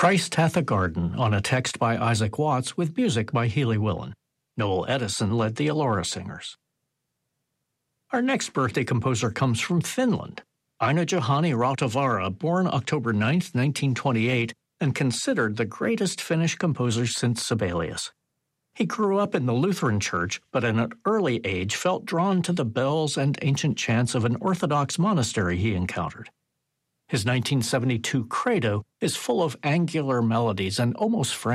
Christ Hath a Garden on a text by Isaac Watts with music by Healy Willen. Noel Edison led the Elora Singers. Our next birthday composer comes from Finland. Aino-Juhani Rautavaara, born October 9, 1928, and considered the greatest Finnish composer since Sibelius. He grew up in the Lutheran Church, but at an early age felt drawn to the bells and ancient chants of an Orthodox monastery he encountered. His 1972 Credo is full of angular melodies and almost